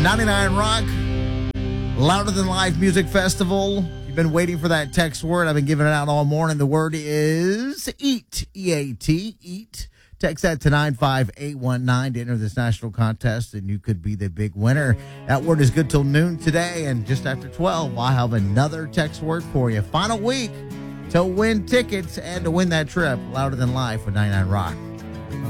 99 Rock, Louder Than Life Music Festival. You've been waiting for that text word. I've been giving it out all morning. The word is EAT, E-A-T, EAT. Text that to 95819 to enter this national contest, and you could be the big winner. That word is good till noon today, and just after 12, I'll have another text word for you. Final week to win tickets and to win that trip. Louder Than Life with 99 Rock.